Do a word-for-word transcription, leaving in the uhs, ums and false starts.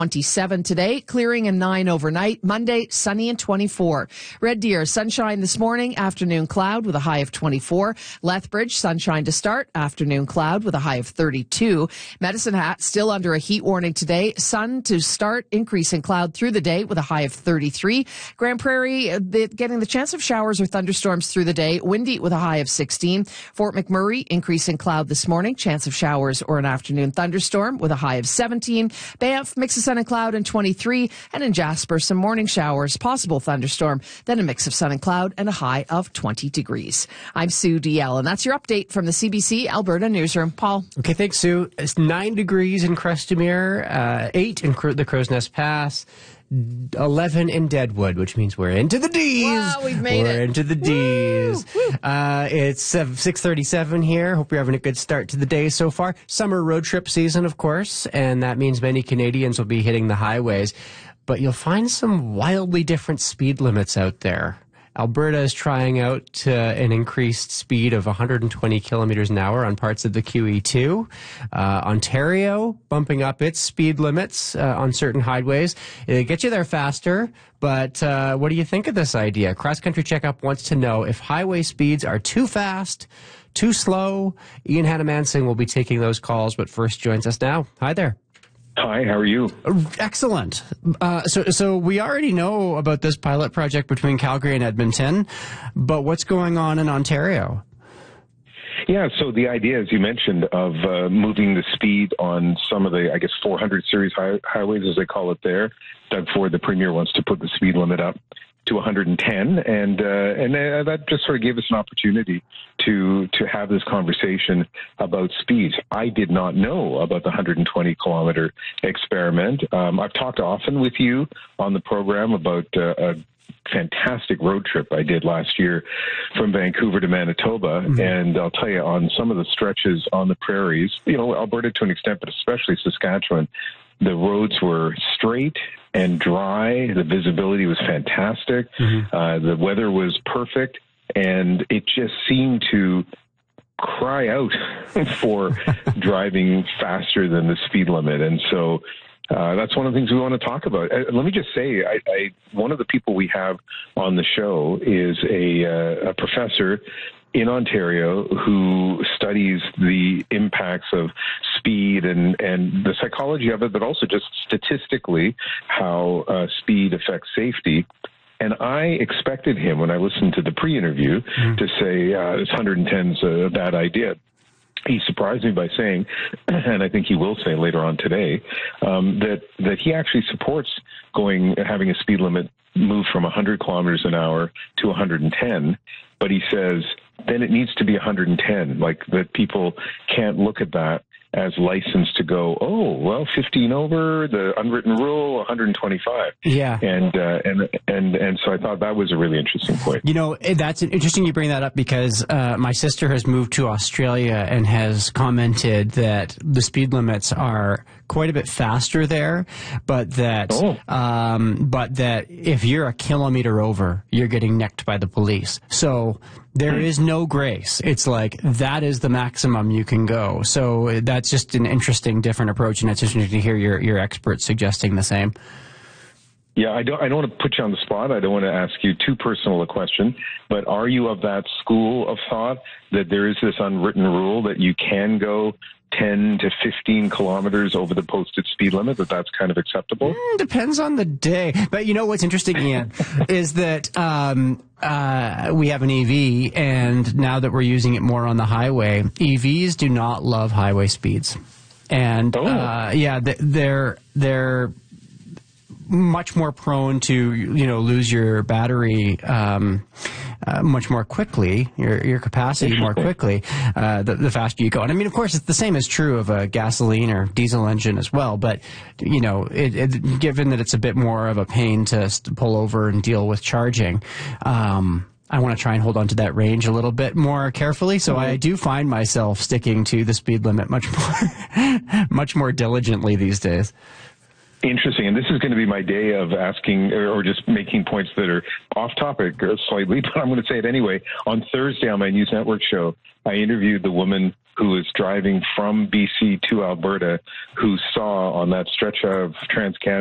twenty-seven today, clearing and nine overnight. Monday, sunny and twenty-four. Red Deer, sunshine this morning, afternoon cloud with a high of twenty-four. Lethbridge, sunshine to start, afternoon cloud with a high of thirty-two. Medicine Hat, still under a heat warning today. Sun to start, increasing cloud through the day with a high of thirty-three. Grand Prairie, uh, getting the chance of showers or thunderstorms through the day. Windy with a high of sixteen. Fort McMurray, increasing cloud this morning, chance of showers or an afternoon thunderstorm with a high of seventeen. Banff, mix of sun and cloud and twenty-three. And in Jasper, some morning showers, possible thunderstorm, then a mix of sun and cloud and a high of twenty degrees. I'm Sue D L, and that's your update from the C B C Alberta Newsroom. Paul. Okay, thanks, Sue. It's nine degrees in Crestemere, uh, eight in Cro- the Crow's Nest Pass, eleven in Deadwood, which means we're into the D's. Wow, we've made we're it. We're into the D's. Woo, woo. Uh, it's six thirty-seven here. Hope you're having a good start to the day so far. Summer road trip season, of course, and that means many Canadians will be hitting the highways. But you'll find some wildly different speed limits out there. Alberta is trying out uh, an increased speed of one hundred twenty kilometers an hour on parts of the Q E two. Uh, Ontario bumping up its speed limits uh, on certain highways. It'll get you there faster, but uh, what do you think of this idea? Cross Country Checkup wants to know if highway speeds are too fast, too slow. Ian Hannah-Mansing will be taking those calls, but first joins us now. Hi there. Hi, how are you? Excellent. Uh, so, so we already know about this pilot project between Calgary and Edmonton, but what's going on in Ontario? Yeah, so the idea, as you mentioned, of uh, moving the speed on some of the, I guess, four hundred series high- highways, as they call it there. Doug Ford, the premier, wants to put the speed limit up to one hundred ten, and uh, and uh, that just sort of gave us an opportunity to to have this conversation about speeds. I did not know about the one hundred twenty kilometer experiment. Um, I've talked often with you on the program about uh, a fantastic road trip I did last year from Vancouver to Manitoba, mm-hmm. and I'll tell you, on some of the stretches on the prairies, you know, Alberta to an extent, but especially Saskatchewan, the roads were straight and dry. The visibility was fantastic. Mm-hmm. Uh, the weather was perfect, and it just seemed to cry out for driving faster than the speed limit. And so uh, that's one of the things we want to talk about. Uh, let me just say, I, I, one of the people we have on the show is a, uh, a professor in Ontario who studies the impacts of speed and, and the psychology of it, but also just statistically how uh, speed affects safety. And I expected him, when I listened to the pre-interview, mm-hmm. to say uh, this one hundred ten is a bad idea. He surprised me by saying, and I think he will say later on today, um, that that he actually supports going having a speed limit move from one hundred kilometers an hour to one hundred ten. But he says then it needs to be one hundred ten, like that people can't look at that as license to go, oh, well, fifteen over, the unwritten rule, one hundred twenty-five. Yeah. And, uh, and, and, and so I thought that was a really interesting point. You know, that's interesting you bring that up because uh, my sister has moved to Australia and has commented that the speed limits are quite a bit faster there, but that, oh. um, but that if you're a kilometer over, you're getting nicked by the police. So there is no grace. It's like that is the maximum you can go. So that's just an interesting, different approach, and it's interesting to hear your your experts suggesting the same. Yeah, I don't. I don't want to put you on the spot. I don't want to ask you too personal a question, but are you of that school of thought that there is this unwritten rule that you can go ten to fifteen kilometers over the posted speed limit, that that's kind of acceptable? Mm, depends on the day. But you know what's interesting, Ian, is that um, uh, we have an E V, and now that we're using it more on the highway, E Vs do not love highway speeds. And oh. uh, yeah, they're they're much more prone to, you know, lose your battery um, uh, much more quickly, your your capacity more quickly, uh, the, the faster you go. And I mean, of course, it's the same is true of a gasoline or diesel engine as well. But, you know, it, it, given that it's a bit more of a pain to, to pull over and deal with charging, um, I want to try and hold on to that range a little bit more carefully. So I do find myself sticking to the speed limit much more, much more diligently these days. Interesting. And this is going to be my day of asking or just making points that are off topic slightly, but I'm going to say it anyway. On Thursday on my News Network show, I interviewed the woman who was driving from B C to Alberta, who saw on that stretch of Trans-Canada